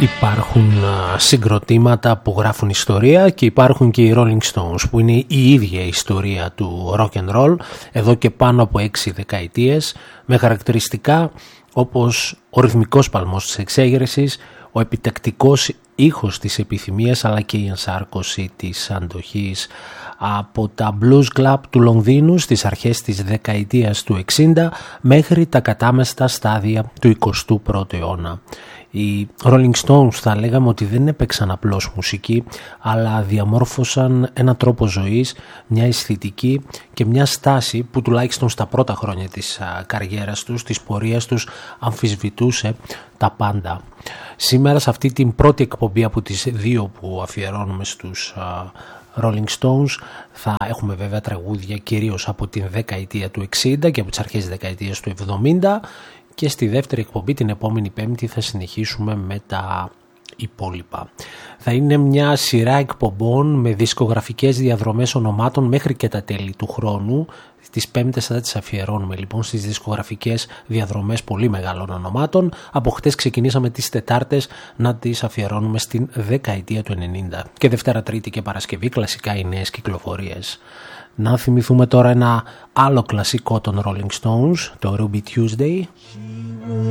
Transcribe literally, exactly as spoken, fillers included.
Υπάρχουν συγκροτήματα που γράφουν ιστορία και υπάρχουν και οι Rolling Stones που είναι η ίδια ιστορία του rock and roll εδώ και πάνω από έξι δεκαετίες, με χαρακτηριστικά όπως ο ρυθμικός παλμός της εξέγερσης, ο επιτακτικός ήχος της επιθυμίας αλλά και η ενσάρκωση της αντοχής. Από τα blues club του Λονδίνου στις αρχές της δεκαετίας του εξήντα μέχρι τα κατάμεστα στάδια του εικοστού πρώτου αιώνα. Οι Rolling Stones θα λέγαμε ότι δεν έπαιξαν απλώς μουσική, αλλά διαμόρφωσαν ένα τρόπο ζωής, μια αισθητική και μια στάση που τουλάχιστον στα πρώτα χρόνια της α, καριέρας τους, της πορείας τους, αμφισβητούσε τα πάντα. Σήμερα σε αυτή την πρώτη εκπομπή από τις δύο που αφιερώνουμε στους α, Rolling Stones θα έχουμε βέβαια τραγούδια κυρίως από την δεκαετία του εξήντα και από τις αρχές της δεκαετίας του εβδομήντα. Και στη δεύτερη εκπομπή την επόμενη Πέμπτη θα συνεχίσουμε με τα υπόλοιπα. Θα είναι μια σειρά εκπομπών με δισκογραφικές διαδρομές ονομάτων μέχρι και τα τέλη του χρόνου. Τις Πέμπτες θα τις αφιερώνουμε λοιπόν στις δισκογραφικές διαδρομές πολύ μεγάλων ονομάτων. Από χτες ξεκινήσαμε τις Τετάρτες να τις αφιερώνουμε στην δεκαετία του ενενήντα. Και Δευτέρα, Τρίτη και Παρασκευή κλασικά οι νέες κυκλοφορίες. Να θυμηθούμε τώρα ένα άλλο κλασικό των Rolling Stones, το Ruby Tuesday.